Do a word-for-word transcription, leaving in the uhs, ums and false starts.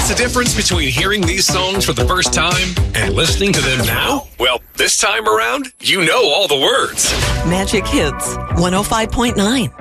What's the difference between hearing these songs for the first time and listening to them now? Well, this time around, you know all the words. Magic Hits one oh five point nine.